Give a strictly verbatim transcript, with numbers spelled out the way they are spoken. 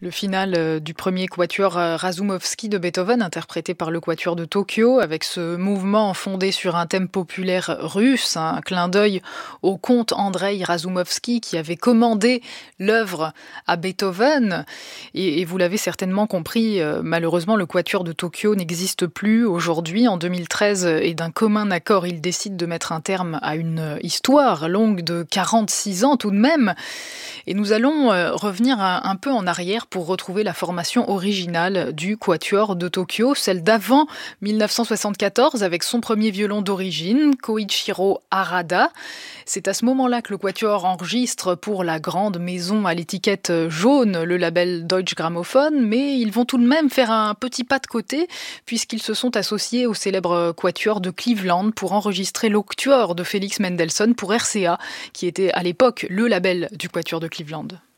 Le final euh, du premier quatuor euh, Razoumovsky de Beethoven, interprété par le quatuor de Tokyo, avec ce mouvement fondé sur un thème populaire russe, un clin d'œil au comte Andreï Razoumovsky qui avait commandé l'œuvre à Beethoven. Et, et vous l'avez certainement compris, euh, malheureusement le quatuor de Tokyo n'existe plus aujourd'hui. En deux mille treize, et d'un commun accord, il décide de mettre un terme à une histoire longue de quarante-six ans tout de même. Et nous allons euh, revenir un, un peu en arrière pour retrouver la formation originale du quatuor de Tokyo, celle d'avant dix-neuf cent soixante-quatorze avec son premier violon d'origine, Koichiro Harada. C'est à ce moment-là que le quatuor enregistre pour la grande maison à l'étiquette jaune, le label Deutsche Grammophon, mais ils vont tout de même faire un petit pas de côté puisqu'ils se sont associés au célèbre quatuor de Cleveland pour enregistrer l'Octuor de Félix Mendelssohn pour R C A, qui était à l'époque le label du quatuor de Cleveland.